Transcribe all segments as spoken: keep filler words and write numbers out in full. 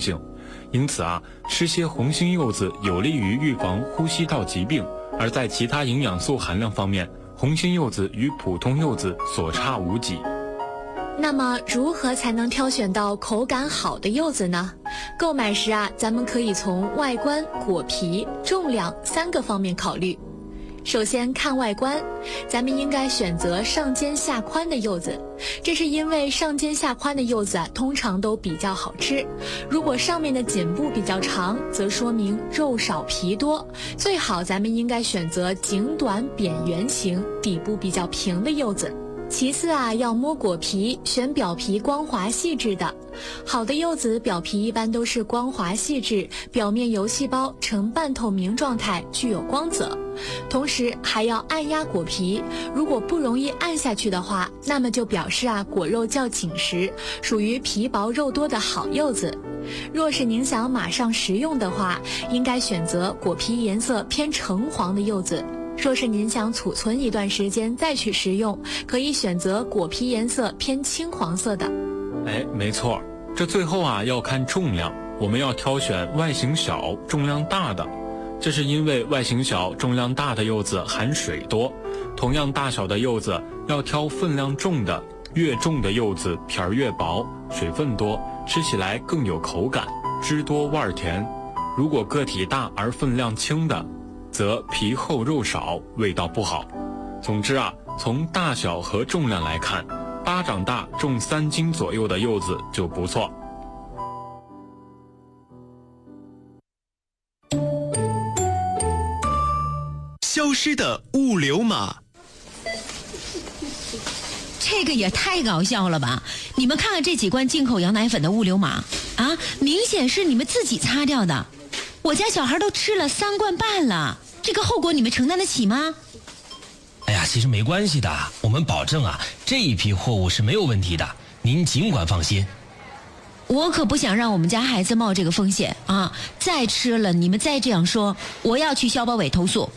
性，因此啊，吃些红心柚子有利于预防呼吸道疾病。而在其他营养素含量方面，红心柚子与普通柚子所差无几。 那么如何才能挑选到口感好的柚子呢？购买时啊，咱们可以从外观、果皮、重量三个方面考虑。首先看外观，咱们应该选择上尖下宽的柚子，这是因为上尖下宽的柚子啊，通常都比较好吃。如果上面的颈部比较长，则说明肉少皮多。最好咱们应该选择颈短扁圆形、底部比较平的柚子。其次啊，要摸果皮，选表皮光滑细致的。好的柚子表皮一般都是光滑细致，表面油细胞呈半透明状态，具有光泽。同时还要按压果皮，如果不容易按下去的话，那么就表示啊果肉较紧实，属于皮薄肉多的好柚子。若是您想马上食用的话，应该选择果皮颜色偏橙黄的柚子。若是您想储存一段时间再去食用，可以选择果皮颜色偏青黄色的。 哎，没错，这最后啊要看重量，我们要挑选外形小、重量大的。这是因为外形小、重量大的柚子含水多，同样大小的柚子要挑分量重的，越重的柚子皮儿越薄，水分多，吃起来更有口感，汁多味儿甜。如果个体大而分量轻的，则皮厚肉少，味道不好。总之啊，从大小和重量来看，巴掌大重三斤左右的柚子就不错。 消失的物流码， 这个也太搞笑了吧！你们看看这几罐进口羊奶粉的物流码啊，明显是你们自己擦掉的。我家小孩都吃了三罐半了，这个后果你们承担得起吗？ 哎呀，其实没关系的，我们保证啊，这一批货物是没有问题的，您尽管放心。 我可不想让我们家孩子冒这个风险啊！再吃了，你们再这样说，我要去消保委投诉。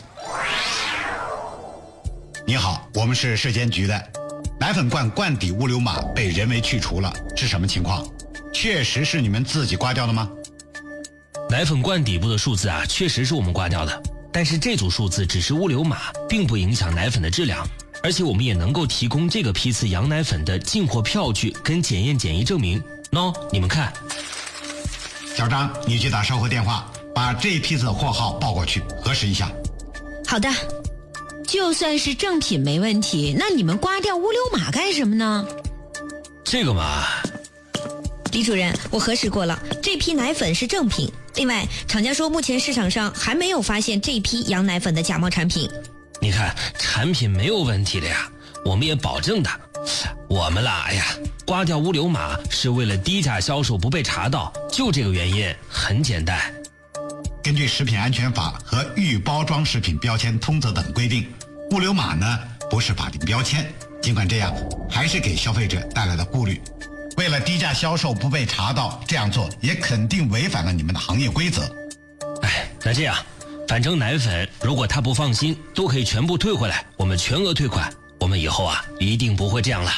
你好，我们是市监局的。奶粉罐罐底物流码被人为去除了，是什么情况？确实是你们自己刮掉的吗？ 奶粉罐底部的数字啊，确实是我们刮掉的，但是这组数字只是物流码，并不影响奶粉的质量，而且我们也能够提供这个批次羊奶粉的进货票据跟检验检疫证明。喏，你们看。 小张，你去打售后电话，把这一批次的货号报过去，核实一下。 好的。就算是正品没问题，那你们刮掉物流码干什么呢？ 这个嘛， 李主任，我核实过了，这批奶粉是正品。另外，厂家说目前市场上还没有发现这批羊奶粉的假冒产品。 你看，产品没有问题的呀，我们也保证的。我们啦，哎呀，刮掉物流码是为了低价销售不被查到，就这个原因，很简单。 根据食品安全法和预包装食品标签通则等规定，物流码呢不是法定标签，尽管这样，还是给消费者带来了顾虑。为了低价销售不被查到，这样做也肯定违反了你们的行业规则。 哎，那这样，反正奶粉如果他不放心，都可以全部退回来，我们全额退款。我们以后啊，一定不会这样了。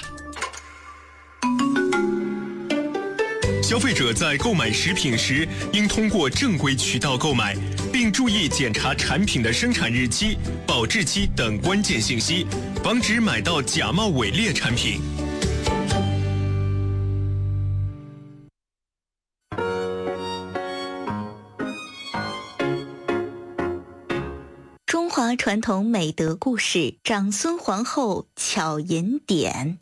消费者在购买食品时，应通过正规渠道购买，并注意检查产品的生产日期、保质期等关键信息，防止买到假冒伪劣产品。 中华传统美德故事：长孙皇后巧饮典。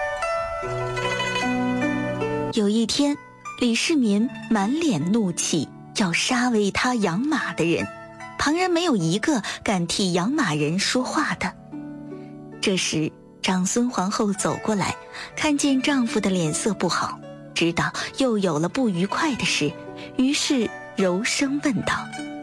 有一天，李世民满脸怒气，要杀为他养马的人，旁人没有一个敢替养马人说话的。这时，长孙皇后走过来，看见丈夫的脸色不好，知道又有了不愉快的事，于是柔声问道：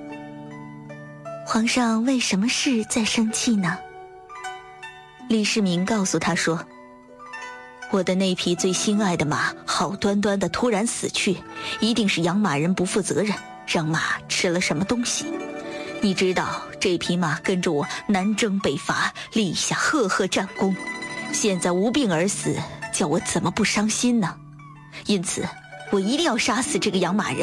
皇上为什么事在生气呢？李世民告诉他说：我的那匹最心爱的马好端端的突然死去，一定是养马人不负责任，让马吃了什么东西。你知道这匹马跟着我南征北伐，立下赫赫战功，现在无病而死，叫我怎么不伤心呢？因此我一定要杀死这个养马人。